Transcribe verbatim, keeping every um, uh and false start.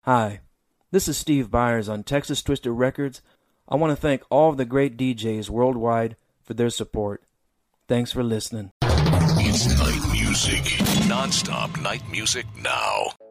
Hi, this is Steve Byers on Texas Twisted Records. I want to thank all of the great D Js worldwide for their support. Thanks for listening. It's night music. Non-stop night music now.